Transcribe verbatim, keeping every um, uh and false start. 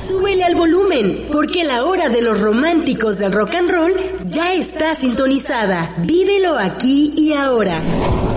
súbele al volumen, porque la hora de los románticos del rock and roll ya está sintonizada. Vívelo aquí y ahora.